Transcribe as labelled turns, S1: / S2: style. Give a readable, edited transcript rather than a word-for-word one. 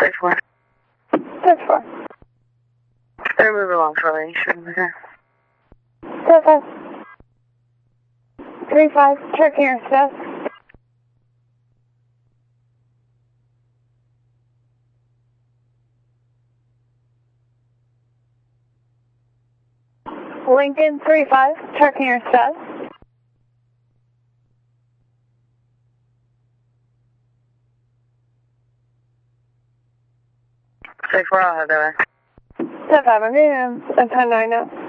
S1: 34.
S2: 34.
S1: They're moving along slowly. Shouldn't be there.
S2: 75. 35. Checking your stuff. Lincoln 35. Checking your stuff.
S1: Say 4, I'll have that way.
S2: 75. I'm getting a 10-9 now.